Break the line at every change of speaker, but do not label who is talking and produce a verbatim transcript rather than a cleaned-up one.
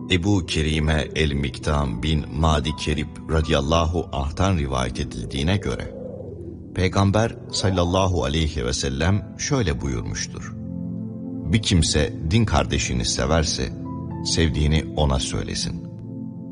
Ebu Kerime el-Miktam bin Madi Kerib radıyallahu anh'tan rivayet edildiğine göre, Peygamber sallallahu aleyhi ve sellem şöyle buyurmuştur: bir kimse din kardeşini severse, sevdiğini ona söylesin.